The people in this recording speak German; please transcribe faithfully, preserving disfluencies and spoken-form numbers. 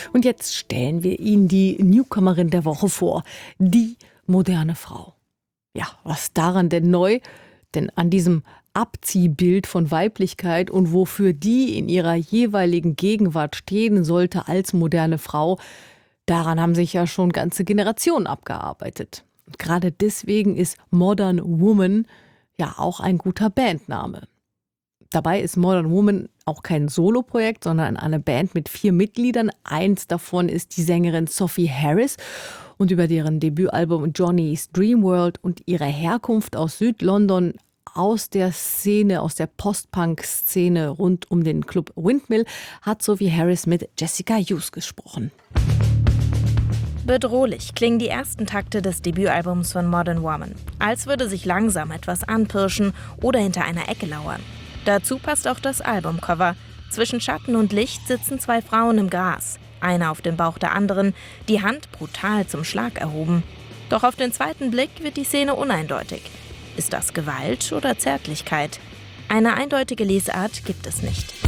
Und jetzt stellen wir Ihnen die Newcomerin der Woche vor, die moderne Frau. Ja, was daran denn neu? Denn an diesem Abziehbild von Weiblichkeit und wofür die in ihrer jeweiligen Gegenwart stehen sollte als moderne Frau, daran haben sich ja schon ganze Generationen abgearbeitet. Und gerade deswegen ist Modern Woman ja auch ein guter Bandname. Dabei ist Modern Woman auch kein Soloprojekt, sondern eine Band mit vier Mitgliedern. Eins davon ist die Sängerin Sophie Harris. Und über deren Debütalbum Johnny's Dream World und ihre Herkunft aus Südlondon, aus der Szene, aus der Post-Punk-Szene rund um den Club Windmill, hat Sophie Harris mit Jessica Hughes gesprochen. Bedrohlich klingen die ersten Takte des Debütalbums von Modern Woman, als würde sich langsam etwas anpirschen oder hinter einer Ecke lauern. Dazu passt auch das Albumcover. Zwischen Schatten und Licht sitzen zwei Frauen im Gras, eine auf dem Bauch der anderen, die Hand brutal zum Schlag erhoben. Doch auf den zweiten Blick wird die Szene uneindeutig. Ist das Gewalt oder Zärtlichkeit? Eine eindeutige Lesart gibt es nicht.